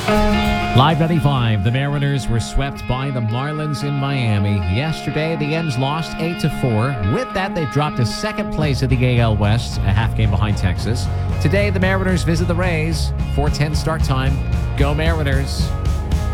Live 95, the Mariners were swept by the Marlins in Miami. Yesterday, the Ends lost 8-4. With that, they dropped to second place of the AL West, a half game behind Texas. Today, the Mariners visit the Rays. 4:10 start time. Go Mariners.